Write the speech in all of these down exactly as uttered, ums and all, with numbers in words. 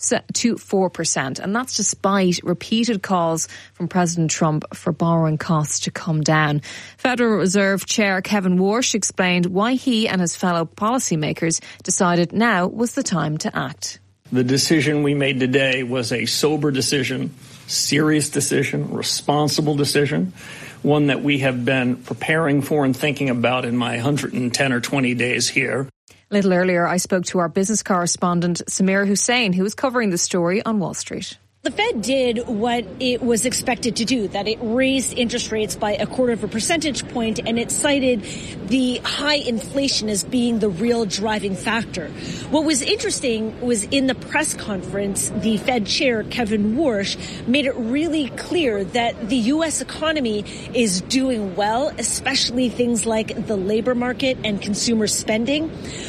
to four percent. And that's despite repeated calls from President Trump for borrowing costs to come down. Federal Reserve Chair Kevin Warsh explained why he and his fellow policymakers decided now was the time to act. The decision we made today was a sober decision, serious decision, responsible decision, one that we have been preparing for and thinking about in my one hundred ten or twenty days here. A little earlier, I spoke to our business correspondent, Samira Hussein, who was covering the story on Wall Street. The Fed did what it was expected to do, that it raised interest rates by a quarter of a percentage point, and it cited the high inflation as being the real driving factor. What was interesting was in the press conference, the Fed chair, Kevin Warsh, made it really clear that the U S economy is doing well, especially things like the labor market and consumer spending,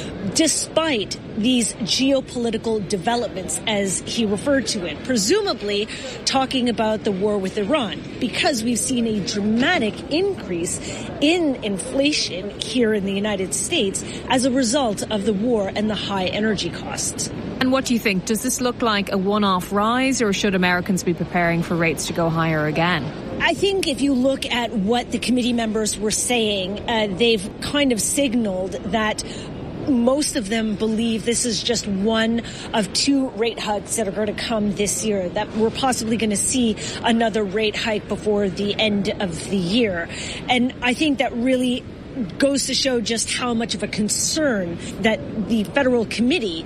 despite these geopolitical developments, as he referred to it, presumably talking about the war with Iran, because we've seen a dramatic increase in inflation here in the United States as a result of the war and the high energy costs. And what do you think? Does this look like a one-off rise, or should Americans be preparing for rates to go higher again? I think if you look at what the committee members were saying, uh, they've kind of signaled that most of them believe this is just one of two rate hikes that are going to come this year, that we're possibly going to see another rate hike before the end of the year. And I think that really goes to show just how much of a concern that the federal committee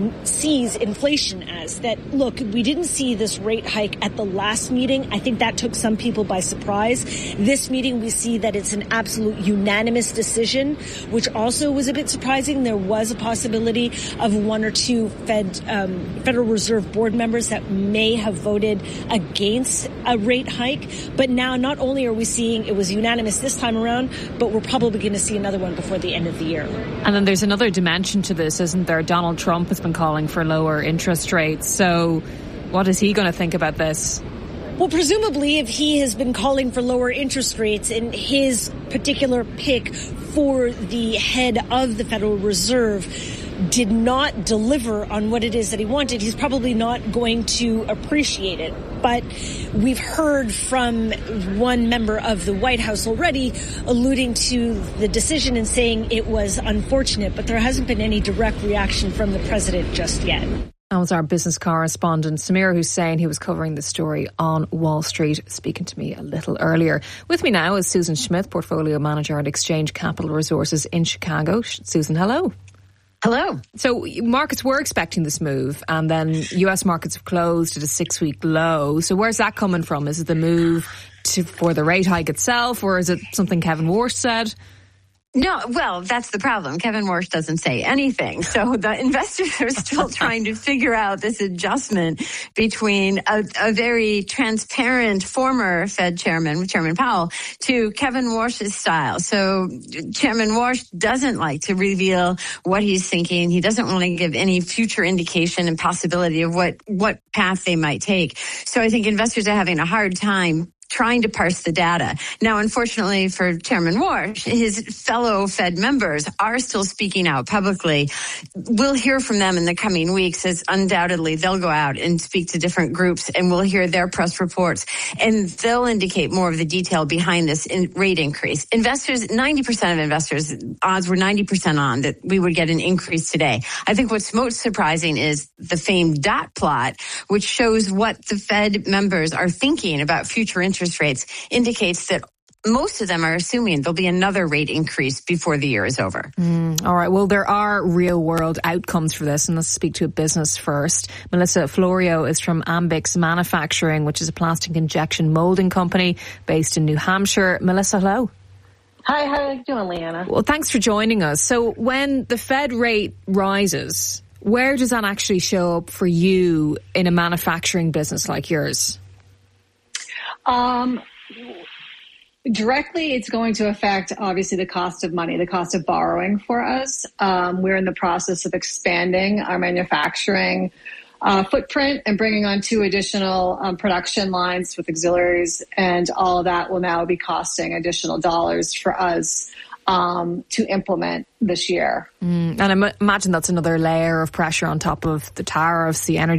sees inflation as. That, look, we didn't see this rate hike at the last meeting. I think that took some people by surprise. This meeting, we see that it's an absolute unanimous decision, which also was a bit surprising. There was a possibility of one or two Fed, um, Federal Reserve Board members that may have voted against a rate hike. But now not only are we seeing it was unanimous this time around, but we're probably going to see another one before the end of the year. And then there's another dimension to this, isn't there? Donald Trump has been calling for lower interest rates. So what is he going to think about this? Well, presumably, if he has been calling for lower interest rates and his particular pick for the head of the Federal Reserve did not deliver on what it is that he wanted, he's probably not going to appreciate it. But we've heard from one member of the White House already alluding to the decision and saying it was unfortunate, but there hasn't been any direct reaction from the president just yet. That was our business correspondent, Samira Hussein, who was covering the story on Wall Street, speaking to me a little earlier. With me now is Susan Smith, Portfolio Manager at Exchange Capital Resources in Chicago. Susan, hello. Hello. So markets were expecting this move, and then U S markets have closed at a six-week low. So where's that coming from? Is it the move to, for the rate hike itself, or is it something Kevin Warsh said? No, well, that's the problem. Kevin Warsh doesn't say anything. So the investors are still trying to figure out this adjustment between a, a very transparent former Fed chairman, Chairman Powell, to Kevin Warsh's style. So Chairman Warsh doesn't like to reveal what he's thinking. He doesn't want to give any future indication and possibility of what, what path they might take. So I think investors are having a hard time trying to parse the data. Now, unfortunately for Chairman Warsh, his fellow Fed members are still speaking out publicly. We'll hear from them in the coming weeks, as undoubtedly they'll go out and speak to different groups, and we'll hear their press reports, and they'll indicate more of the detail behind this in rate increase. Investors, ninety percent of investors, odds were ninety percent on that we would get an increase today. I think what's most surprising is the famed dot plot, which shows what the Fed members are thinking about future interest interest rates, indicates that most of them are assuming there'll be another rate increase before the year is over. Mm, all right. Well, there are real world outcomes for this, and let's speak to a business first. Melissa Florio is from Ambix Manufacturing, which is a plastic injection molding company based in New Hampshire. Melissa, hello. Hi, how are you doing, Leanna? Well, thanks for joining us. So when the Fed rate rises, where does that actually show up for you in a manufacturing business like yours? Um, directly, it's going to affect, obviously, the cost of money, the cost of borrowing for us. Um, we're in the process of expanding our manufacturing uh, footprint and bringing on two additional um, production lines with auxiliaries, and all of that will now be costing additional dollars for us um, to implement this year. Mm, and I m- imagine that's another layer of pressure on top of the tariffs, the energy